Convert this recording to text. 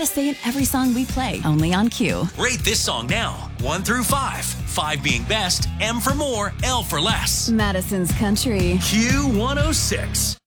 a say in every song we play, only on Q. Rate this song now, 1 through 5. 5 being best, M for more, L for less. Madison's Country. Q106.